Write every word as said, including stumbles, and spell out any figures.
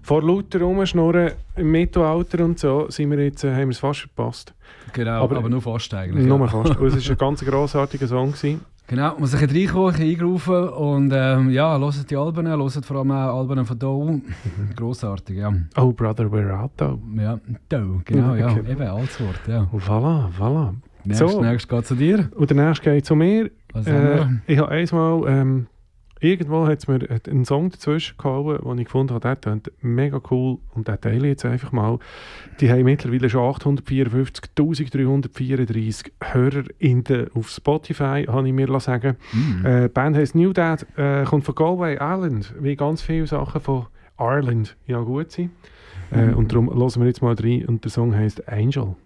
vor lauter Rumschnurren im Mittelalter und so sind wir jetzt, äh, haben wir es fast verpasst. Genau, aber, aber nur fast eigentlich. Nur ja. fast. Und es war ein ganz grossartiger Song gewesen. Genau, man sich reinkommen, eingerufen und ähm, ja, hört die Alben, hört vor allem auch Alben von Doe. Grossartig, ja. Oh Brother, where art thou? Ja, Doe, genau, ja, Okay. eben, altes Wort, ja. Voilà, voilà. Nächstes, So. nächstes geht zu dir. Und der nächste geht zu mir. Was Äh, haben ich habe einmal, ähm, irgendwo hat es mir einen Song dazwischen gehauen, den ich gefunden habe, der klingt mega cool und den teile ich jetzt einfach mal. Die haben mittlerweile schon achthundertvierundfünfzigtausenddreihundertvierunddreißig Hörer in der, auf Spotify, habe ich mir sagen. Mm. Äh, die Band heisst New Dad, äh, kommt von Galway Island, wie ganz viele Sachen von Ireland ja gut sind. Äh, Mhm. und darum hören wir jetzt mal rein und der Song heisst Angel.